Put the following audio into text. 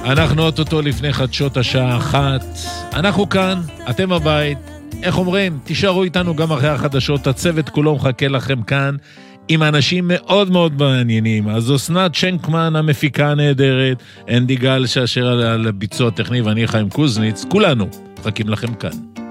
אנחנו אוטוטו לפני חדשות השעה 1. אנחנו כאן, אתם הבית. איך אומרים? תישארו איתנו גם אחרי החדשות. הצוות כולו מחכה לכם כאן עם אנשים מאוד מאוד מעניינים. אז אסנת שנקמן המפיקה הנהדרת, אנדי גל שאשר על הביצוע הטכני, ואני חיים קוזניץ. כולנו מחכים לכם כאן.